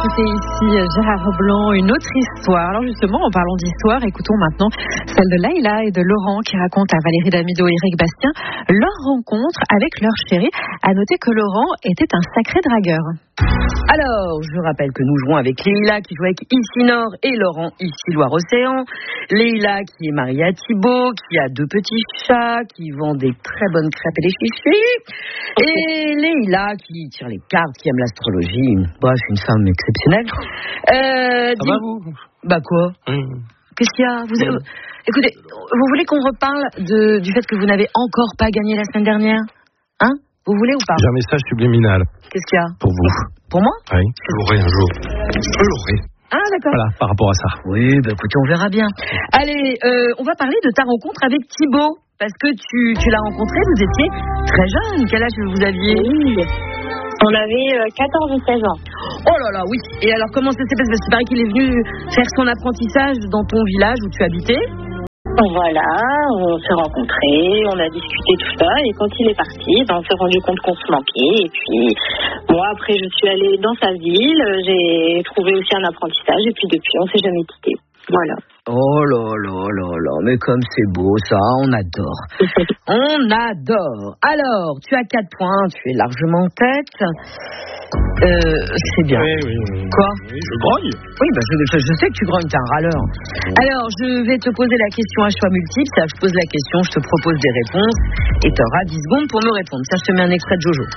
écouter ici Gérard Blanc, une autre histoire. Alors justement, en parlant d'histoire, écoutons maintenant celle de Leïla et de Laurent qui racontent à Valérie Damido et Eric Bastien leur rencontre avec leur chéri. À noter que Laurent était un sacré dragueur. Alors, je rappelle que nous jouons avec Leïla qui joue avec Ici Nord et Laurent ici Loire-Océan. Leïla qui est mariée à Thibaut, qui a 2 petits chats, qui vend des très bonnes crêpes et des chichis. Et Leïla qui tire les cartes, qui aime l'astrologie. Bref, une femme exceptionnelle. Ça va vous ? Bah quoi ? Qu'est-ce qu'il y a ? Écoutez, vous voulez qu'on reparle du fait que vous n'avez encore pas gagné la semaine dernière ? Hein ? Vous voulez ou pas ? J'ai un message subliminal. Qu'est-ce qu'il y a ? Pour vous. Pour moi ? Oui, je l'aurai un jour. Je l'aurai. Ah, d'accord. Voilà, par rapport à ça. Oui, bah écoutez, on verra bien. Allez, on va parler de ta rencontre avec Thibaut. Parce que tu l'as rencontré, vous étiez très jeune. Quel âge vous aviez ? Oui. On avait 14 ou 16 ans. Oh là là, oui. Et alors, comment ça s'est passé ? Parce qu'il paraît qu'il est venu faire son apprentissage dans ton village où tu habitais. Voilà, on s'est rencontrés, on a discuté tout ça, et quand il est parti, on s'est rendu compte qu'on se manquait, et puis moi après je suis allée dans sa ville, j'ai trouvé aussi un apprentissage, et puis depuis on s'est jamais quittés. Voilà. Oh là là là là, mais comme c'est beau ça, on adore. On adore. Alors, tu as 4 points, tu es largement en tête. C'est bien. Oui. Quoi ? Oui, je grogne. Oui, bah je sais que tu grognes, t'es un râleur. Alors, je vais te poser la question à choix multiple. Ça, je pose la question, je te propose des réponses, et tu auras 10 secondes pour me répondre. Ça, je te mets un extrait de Jojo.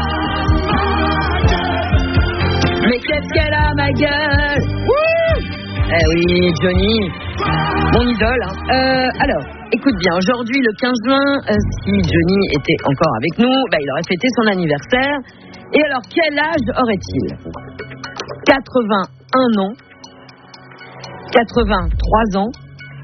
Mais qu'est-ce qu'elle a, ma gueule ? Eh oui, Johnny, mon idole. Alors, écoute bien, aujourd'hui, le 15 juin, si Johnny était encore avec nous, il aurait fêté son anniversaire. Et alors, quel âge aurait-il ? 81 ans, 83 ans,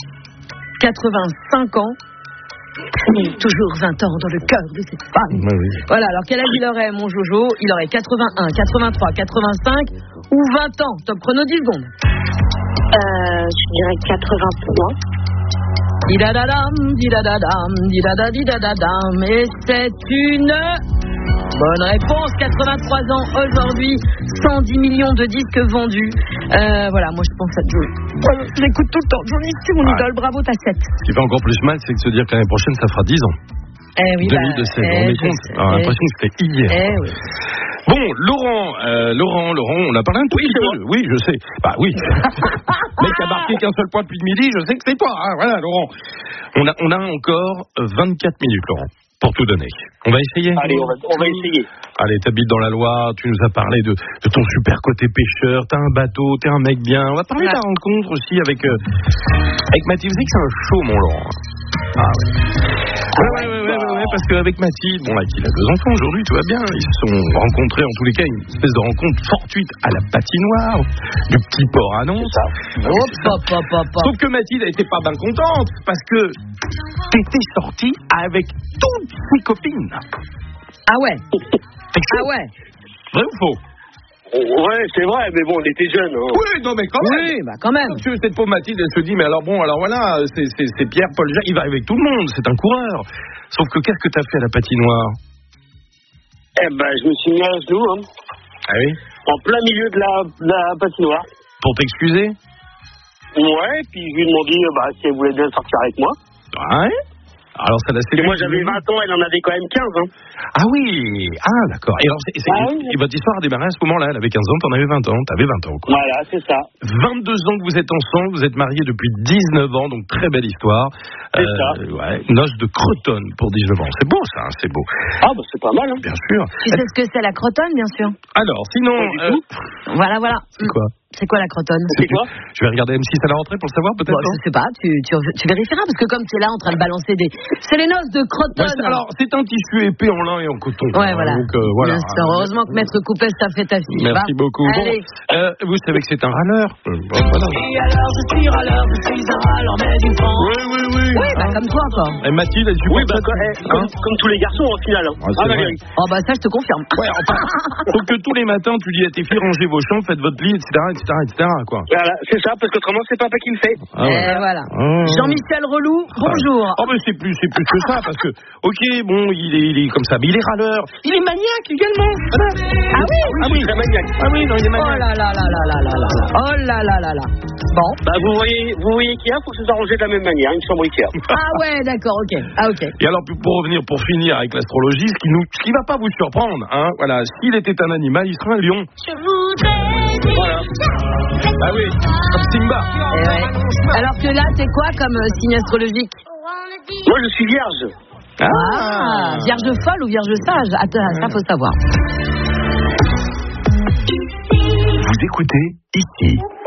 85 ans, toujours 20 ans dans le cœur de cette femme. Oui. Voilà, alors quel âge il aurait, mon Jojo ? Il aurait 81, 83, 85 ou 20 ans. Top chrono, 10 secondes. Je dirais 83. Didadadam, didadadam, didadadidadadam. Et c'est une bonne réponse. 83 ans aujourd'hui, 110 millions de disques vendus. Voilà, moi je pense à Johnny. Je l'écoute tout le temps. Johnny, c'est mon idole. Bravo, t'as 7. Ce qui fait encore plus mal, c'est de se dire que l'année prochaine, ça fera 10 ans. Oui, 2016, on est compte. On a l'impression que c'était hier. Oui. Bon, Laurent, on a parlé un tout petit peu. Oui, je sais. Bah oui. Mec qui a marqué qu'un seul point depuis le midi, je sais que c'est toi. Hein, voilà, Laurent. On a encore 24 minutes, Laurent, pour tout donner. On va essayer ? Allez, on va essayer. Allez, t'habites dans la Loire, tu nous as parlé de ton super côté pêcheur, t'as un bateau, t'es un mec bien. On va parler de ta rencontre aussi avec Mathilde. Vous savez que c'est un show, mon Laurent. Ah oui. Ouais, parce qu'avec Mathilde, il a 2 enfants aujourd'hui, tout va bien. Ils se sont rencontrés, en tous les cas, une espèce de rencontre fortuite à la patinoire du petit port à Nantes. Sauf que Mathilde, elle était pas bien contente parce que t'étais sortie avec toutes ses copines. Ah ouais. Ah ouais. Vrai ou faux ? Ouais, c'est vrai, mais bon, on était jeunes. Hein. Oui, non, mais quand même. Oui, quand même. Cette pauvre Mathilde, elle se dit, mais alors voilà, c'est Pierre, Paul, Jacques, il va avec tout le monde, c'est un coureur. Sauf que qu'est-ce que t'as fait à la patinoire ? Je me suis mis à genoux, hein. Ah oui ? En plein milieu de la patinoire. Pour t'excuser ? Ouais, puis je lui ai demandé si elle voulait bien sortir avec moi. Ouais. Alors ça l'a séduit. Et moi j'avais 20 ans, elle en avait quand même 15 ans. Ah oui. Ah d'accord. Et alors et votre histoire a démarré à ce moment-là. Elle avait 15 ans, t'en avais 20 ans. T'avais 20 ans quoi. Voilà, c'est ça. 22 ans que vous êtes ensemble, vous êtes mariés depuis 19 ans, donc très belle histoire. C'est ça. Ouais, noces de Crotonne pour 19 ans. C'est beau ça, c'est beau. Ah c'est pas mal hein. Bien sûr. Tu sais ce que c'est la crotonne, bien sûr. Alors sinon... Voilà. C'est quoi ? C'est quoi la crotonne ? C'est quoi ? Je vais regarder M6 à la rentrée pour le savoir peut-être. Je sais pas, tu vérifieras parce que comme tu es là en train de balancer des... C'est les noces de Crotonne. Alors c'est un tissu épais en lin et en coton. Ouais, voilà. Donc voilà. Heureusement que Maître Coupès t'a fait ta fille. Merci beaucoup. Allez. Bon, vous savez que c'est un râleur. Voilà. Et alors je suis râleur, je suis un râleur, mais du franc. Oui. Oui, comme toi quoi. Et Mathilde, elle supporte comme tous les garçons au final. Valérie. Oh ça je te confirme. Ouais, enfin, donc que tous les matins tu dis à tes filles rangez vos chambres, faites votre lit, etc. etc. quoi. Voilà, c'est ça, parce qu'autrement, c'est papa qui le fait. Ah ouais. Et voilà. Oh. Jean-Michel Relou, bonjour. Oh, mais c'est plus que ça, parce que, ok, bon, il est comme ça, mais il est râleur. Il est maniaque également. Voilà. Ah oui. Ah oui, Très maniaque. Ah oui, non, il est Oh maniaque. là là là là là là là. Oh là là là là. Bon. Bah, vous voyez Ikea, faut que ça s'arrange de la même manière, une chambre Ikea. Ah ouais, d'accord, ok. Ah ok. Et alors, pour finir avec l'astrologie, ce qui va pas vous surprendre, hein, voilà, s'il était un animal, il serait un lion. Voilà. Ah oui, comme Simba. Eh ouais. Alors que là, c'est quoi comme signe astrologique? Moi, je suis vierge. Ah, vierge folle ou vierge sage? Attends, ça faut savoir. Vous écoutez ici.